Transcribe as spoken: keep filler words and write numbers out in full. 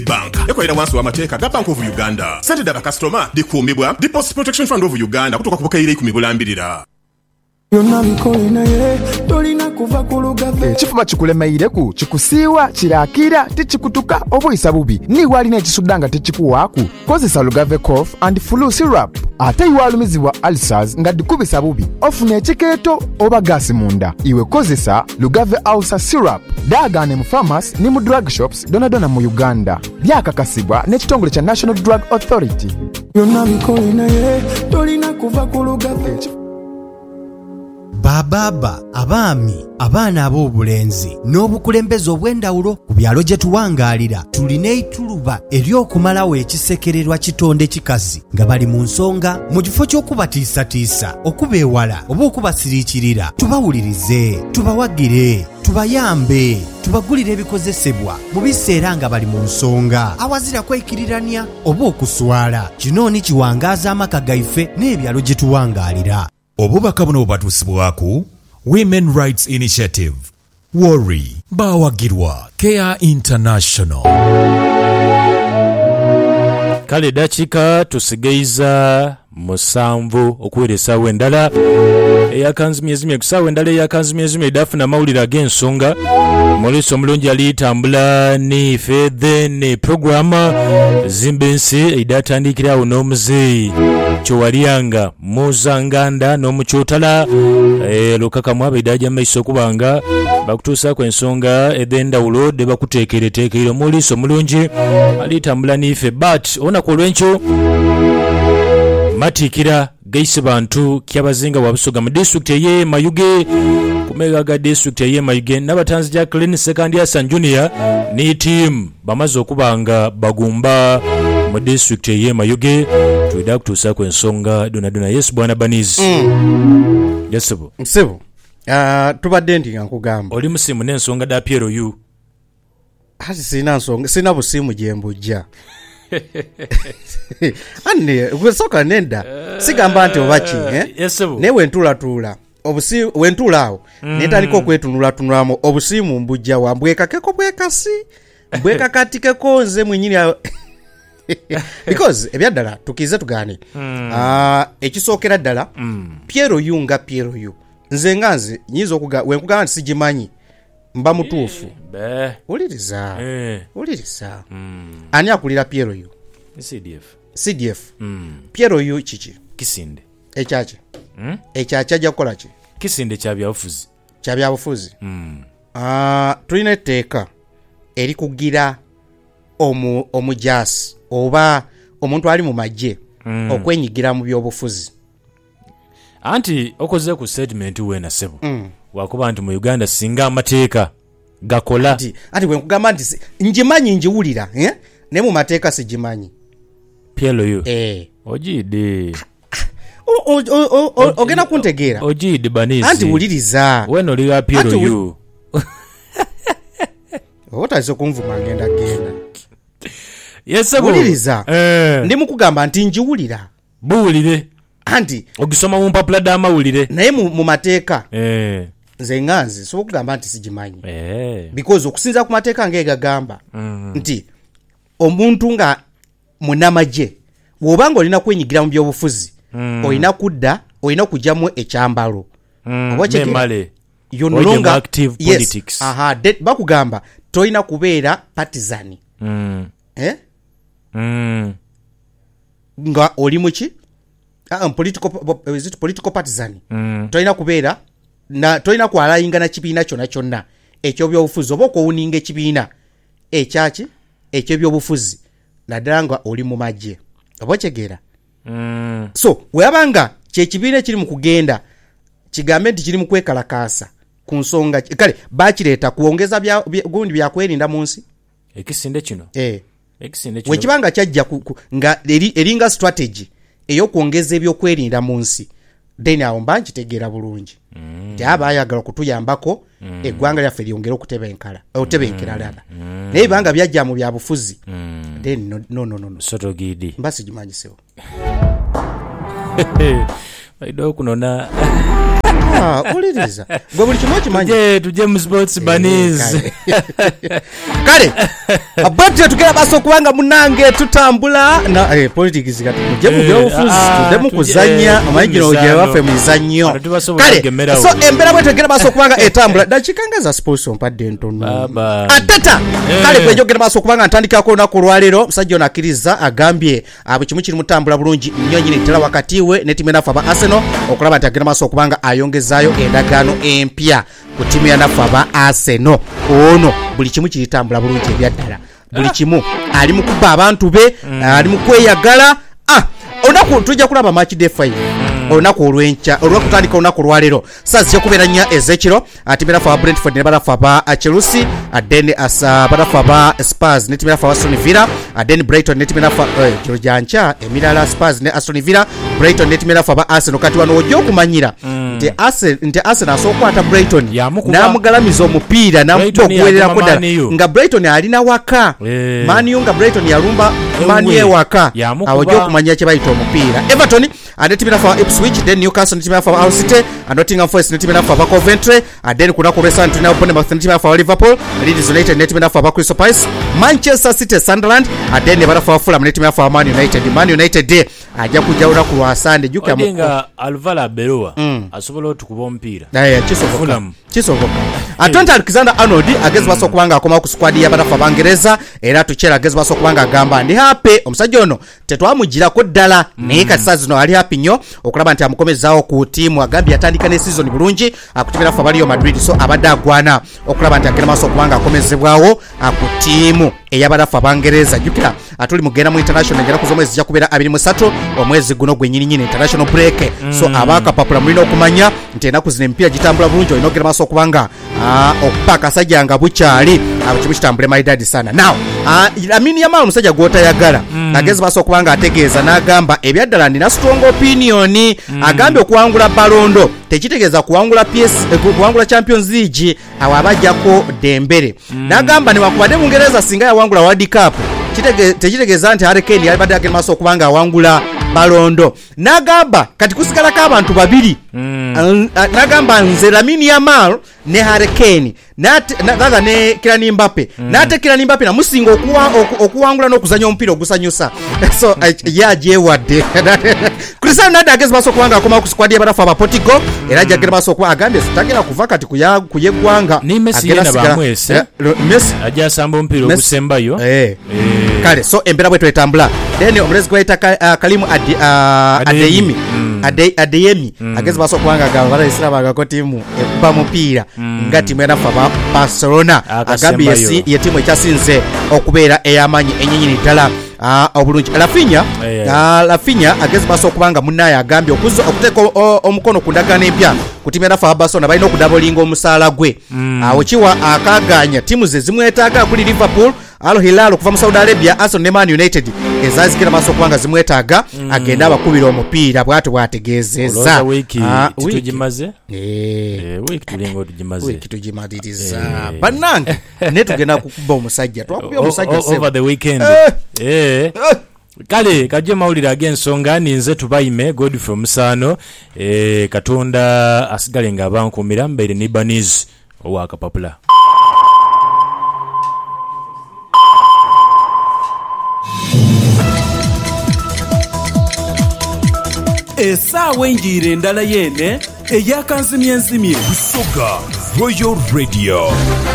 Bank ekolera wansi w'amateeka ga Bank of Uganda. Sente daba customer dikuumibwa Deposit Protection Fund of Uganda kutuuka ku bukaire ikumi bulambirira. Ekifuba kikulemeireku kikusiiwa kirakira tikikutuka obuyisa bubi ni walina ekisuddanga tekikuwaaku kozesa Lugave cough and flu syrup ate iwalumizibwa ulcers nga dikubisa bubi ofuna ekikeeto oba gasi munda iwe kozesa Lugave ulcer syrup daagane mu pharmacy ni mu drug shops donadona mu Uganda byakakasibwa n'ekitongole kya National Drug Authority. Yonna bikole naye tolina kuva ku Lugave. Bababa, abaami, abaana ab'obulenzi n'obukulembeze obw'endawulo ku byalo gye tuwangaalira tulina eituluba ery'okumalawo ekisekererwa kitonde kikazi nga bali mu nsonga mu kifo ky'okubatiisatiisa okubeewala oba okubasiriikirira tubawulirize tubawagire tubayambe tubagulire ebikozesebwa mu biseera nga bali mu nsonga awazira kwekirirania oba okuswala kino ni kiwangaaza amaka gaife n'ebyalo gye tuwangaalira. Obubaka buno bwatuusibwaku Women Rights Initiative, Worry, Bawagirwa, Care International. Kale dakika tusigeiza musanvu okuweresawo endala eyakanzimya ezimye kusawo endala eyakanzimya ezimye edafuna mawulire ag'ensonga Moliso omulungi alitambula ni fedhe ne programa zimbensi edatandikirawo n'omuzeeyi Chowalianga Muzanganda n'omukyotala e, lukaka mwabe idaja maiso kubanga bakutuusa ku ensonga ed'endawulo de bakuteekereteekere Moliso omulungi alitambula nife but ona ku lwencho matikira gaise bantu kyabazinga wabusoga mu district ye Mayuge kumega ga district ye Mayuge n'abatanzi ja Clean Second Year San Junior ni team bamaze okubanga bagumba mu district ye Mayuge tuida kutuusa ku ensonga donadona yes bwana Banizi. mm. Yes bo msebo uh, tubadde ndi nkugamba oli musimu n'ensonga da Piero yu hasi sina nsonga sina busimu jembujja Anne gwesoka nenda sigamba nti obachi eh yes bo ne wentula tula obusi wentulawo mm. netaliko kwetunula tunulamo obusimu mbujja wambweka keko bwekasi bweka katike konze mwenyini because ebyaddala tukize tugane mm. uh, ekisookera ddala mm. Piero Yunga Piero Yu nze nganze nyizo okuga wenkugana sijimanyi mba mutuufu be uliriza eh uliriza mm. ani akulira Piero Yu C D F C D F mm. Piero Yu chichi Kisinde echache mm? echache ajja kukola ki Kisinde kya byabufuzi kya byabufuzi mm. uh, tulina etteeka eri kugira omu omujasi oba omuntu ali mu majje mm. okwenyigira mu byobufuzi anti okoze ku statement wena sebo mm. wakuba nti mu Uganda singa amateeka gakola ati ati we nkugamba nti njimanyi njiwulira eh ne mu mateeka sijimanyi Piero Yu eh ojide ogenda kuntegeera ojide Banizi anti wuliriza weno liga Piero Yu otazo kumvuma ngenda genda yesebo wuliriza eh ndi mukugamba nti njiwulira buwulire anti ogisoma mu mpapula da mawulire naye mu mateeka eh nze nganze so kugamba nti sijimanyi eh because okusinza ku mateeka ngega gamba mm. nti omuntu nga munamaje wobanga olina kwenyigira mu byobufuzi mm. olina kudda olina kujjamu ekyambalo mm. memale you no longer active yes. politics aha that bakugamba toina kubeera partisan mm. eh mm. nga oli muki ah um, political is it political partisan mm. toina kubeera na toina kwalayinga na kibiina kyonna kyonna ekyo byobufuzi oba okuwuninga ekibiina ekyaki ekyo byobufuzi naddala nga oli mu majje oba kyegeera mm. so weyabanga kye kibiina kiri mu kugenda kigambe nti kiri mu kwekalakaasa ku nsonga kale bakireeta kuongeza bya gundi byakwerinda mu nsi ekisinde kino eh ekisinde kino wekibanga kyajja nga eri, eringa strategy eyokwongeza ebyokwerinda mu nsi then awo mba nkitegeera bulungi mm. tyaba ayagala kutuyambako mm. eggwanga lyaffe lyongera okutebenkala okutebenkera lala mm. naye banga byajja mu byabufuzi mm. then no no no, no. soto gidi mbasi jimanyisewo baido kunona ah uliriza gwe buli kimu kimanyi tuje tuje mu sports bunnies kale abati tugera baso kubanga munange tutambula na eh politics gati muje mu byobufuzi tude mu kuzanya amajino oje bafe mizanyo kale so embera bwe tugera baso kubanga etambula dakikangeza sports ompadde ntono ateta kale kwe jogera baso kubanga ntandika ko na kulwalero musajja onakiriza agambye abo kimu kiri mutambula bulungi nnyo nyine tera wakati we ne timu enafa ba Arsenal okulaba nti agenda maso okubanga ayongezayo endagaano empya ku timu enafa ba Arsenal ono buli kimu kiritambula bulungi ebyaddala buli kimu ali mu kuba abantu be ali mu kweyagala ah onaku tujja kulaba match day five onaku olwencha olwakutandika onaku lwalero sazi yakubera nya ezekiro atimira fa Brentford ne barafa ba Chelsea adeni asa barafa ba Spurs ne timira fa Aston Villa adeni Brighton ne timira fa kiro jancha emirala Spurs ne Aston Villa Brighton ne timira fa ba Arsenal kati wano ojo kumanyira nti Arsenal nti Arsenal asokwata Brighton namugalamizo omupiira namutokuwerera kodala nga Brighton alina waka Man U nga Brighton yalumba Man U waka awojo kumanya kye bayita omupiira Everton adetimira fa Ipswich then Newcastle netimira fa Hull City and Nottingham Forest netimira fa Coventry and then kuna ku West Ham tuna Bournemouth netimira fa Liverpool Leeds United netimira fa Crystal Palace Manchester City Sunderland and then bara fa Fulham netimira fa Man United Man United ajja kujawula ku Asande juka mudenga Alvaro Beroa asobola otukuba omupiira naye kisoboka kisoboka Atlanta Alexander Arnold agezi baso kubanga akoma ku squad ya barafa bangereza era tuchera agezi baso kubanga agamba ndi happy omusajja ono tetwamugira ko ddala naye kati sazi no ali happy nyo okulaba nti amukomezaawo ku timu agambye atandika ne season bulungi akutimira fa Real Madrid so abadde agwana okulaba nti agenda maso kubanga akomezebwawo ku timu eyabarafa bangereza jukira atuli mugenda mu international ngera kuzomwezi ja kubera abiri mu satu omwezi guno gwe nyini nyini international break mm. so abaka papula mulino okumanya nti enaku zine empira gitambula bulungi inogera maso kubanga uh, okupaka sajanga buchali abachimu kitambule my dad sana now uh, amini yamalo musajja gwota yagala mm. agezi baso kubanga ategeeza n'agamba ebyaddala ndina strong opinion mm. agambe okuwangula balondo tekitegeza kuwangula P S kuwangula Champions League awabajjako Dembele mm. n'agamba ne wakubade mungereza singa yawangula World Cup kitege tekitegeza nti Harry Kane yalibadde agenda maso kubanga awangula balondo n'agamba kati kusigala ka abantu babiri mm. n'agamba nze Lamine Yamal ne Harry Kane nata ne Kylian Mbappe mm. nate Kylian Mbappe na musingo okuwa okuwangula n'okuzanya omupiira ogusanyusa so yaje wadde Cristiano Ronaldo agezi baso kubanga akoma ku squad y'abarafa ba Portugal era jagera baso kwa agambe sitagera kuva kati kuya kuyegwanga ni Messi na bamwese eh, Messi aja samba omupiira ogusembayo eh. eh kale so embera bwe twetambula then omulezi kwaita uh, Kalimu adi, uh, Adeyemi mm. Ade, Adeyemi mm. agezi baso kubanga agamba bala bagako timu ekuba mupiira mm. ngati mwena fa ba Barcelona agambe yesi ye timu ekyasinze okubeera eyamanyi enyinyini ddala ah uh, obulungi Rafinha yeah, yeah. uh, Rafinha agezi baso kubanga munnaye agambye okuzo okuteka omukono kundagana empya kutimera fa Barcelona balina okudabolinga omusaala gwe mm. awo uh, kiwa akaganya timu ze zimwetaaga kuli Liverpool Al Hilal kuva mu Saudi Arabia Arsenal ne Man United ezazikira maso kubanga zimwetaaga mm. agenda abakubira omupiira bwatu bwategezeza wiki uh, tujimaze eh eh wiki tulingo tujimaze wiki tujimadiriza eh. Banange ne tugenda kukuba omusajja twakubya omusajja over the weekend eh, eh. eh. Kale kaje mawulira agensonga ninze tubayime Godfrey Musano eh katonda asigale nga bankumira mbere ni Baniz owaka papula Esaawa enjire endala yene eyakanzimye nzimye Busoga Royal Radio